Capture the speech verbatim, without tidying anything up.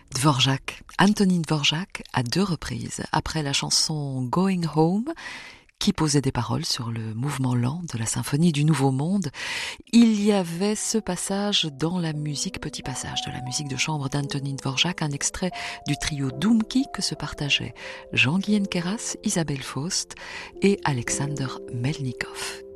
Dvorak, Antonin Dvorak, à deux reprises, après la chanson Going Home, qui posait des paroles sur le mouvement lent de la symphonie du Nouveau Monde, il y avait ce passage dans la musique, petit passage de la musique de chambre d'Antonin Dvorak, un extrait du trio Doumki que se partageaient Jean-Guyen Queyras, Isabelle Faust et Alexander Melnikov.